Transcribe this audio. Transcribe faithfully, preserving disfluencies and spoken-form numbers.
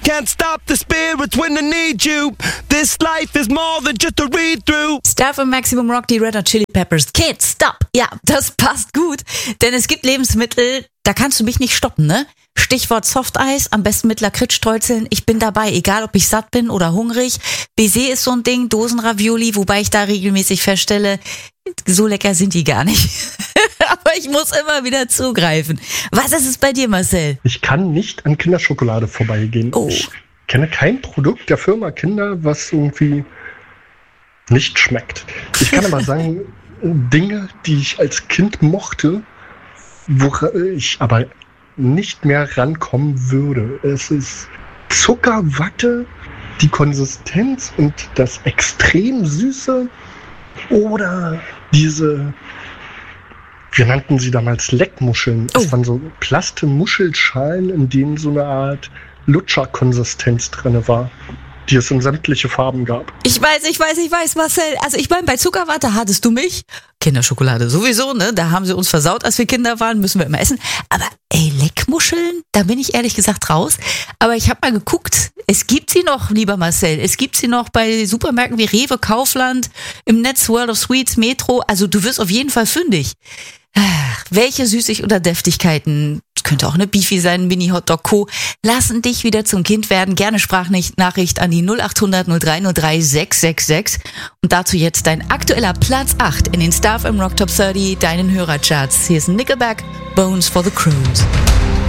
can't stop the spirits when I need you. This life is more than just a read-through. Stuff im Maximum Rock, die Red Hot Chili Peppers. Can't stop. Ja, das passt gut. Denn es gibt Lebensmittel, da kannst du mich nicht stoppen, ne? Stichwort Softeis, am besten mit Lakritzstreuzeln. Ich bin dabei, egal ob ich satt bin oder hungrig. Baiser ist so ein Ding, Dosenravioli, wobei ich da regelmäßig feststelle, so lecker sind die gar nicht. Aber ich muss immer wieder zugreifen. Was ist es bei dir, Marcel? Ich kann nicht an Kinderschokolade vorbeigehen. Oh. Ich kenne kein Produkt der Firma Kinder, was irgendwie nicht schmeckt. Ich kann aber sagen, Dinge, die ich als Kind mochte, wo ich aber nicht mehr rankommen würde. Es ist Zuckerwatte, die Konsistenz und das extrem Süße oder diese, wir nannten sie damals Leckmuscheln. Oh. Es waren so Plaste-Muschelschalen, in denen so eine Art Lutscherkonsistenz drin war, die es in sämtliche Farben gab. Ich weiß, ich weiß, ich weiß, Marcel. Also ich meine, bei Zuckerwatte hattest du mich. Kinderschokolade sowieso, ne? Da haben sie uns versaut, als wir Kinder waren, müssen wir immer essen. Aber ey, Leckmuscheln, da bin ich ehrlich gesagt raus. Aber ich habe mal geguckt, es gibt sie noch, lieber Marcel. Es gibt sie noch bei Supermärkten wie Rewe, Kaufland, im Netz World of Sweets, Metro. Also du wirst auf jeden Fall fündig. Ach, welche Süßig- oder Deftigkeiten, könnte auch eine Beefy sein, Mini-Hotdog, Co., lassen dich wieder zum Kind werden. Gerne Sprachnachricht an die null acht hundert null drei null drei sechs sechs sechs. Und dazu jetzt dein aktueller Platz acht in den Stuff im Rock Top dreißig, deinen Hörercharts. Hier ist Nickelback, Bones for the Crows.